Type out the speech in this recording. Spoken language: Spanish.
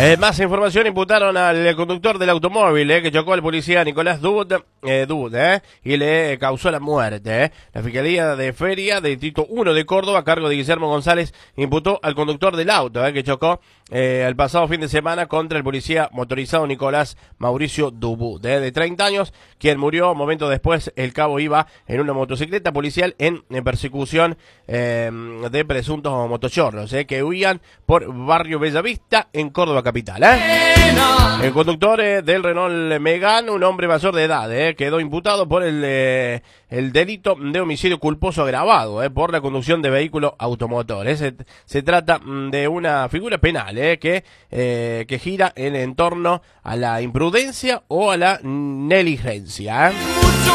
Más información: imputaron al conductor del automóvil que chocó al policía Nicolás Dud y le causó la muerte. La Fiscalía de Feria del Distrito 1 de Córdoba, a cargo de Guillermo González, imputó al conductor del auto que chocó el pasado fin de semana contra el policía motorizado Nicolás Mauricio Dubú, de 30 años, quien murió momentos después. El cabo iba en una motocicleta policial en persecución de presuntos motochorros que huían por Barrio Bellavista en Córdoba capital. El conductor del Renault Megane, un hombre mayor de edad, quedó imputado por el delito de homicidio culposo agravado por la conducción de vehículo automotor. Se trata de una figura penal que gira en torno a la imprudencia o a la negligencia.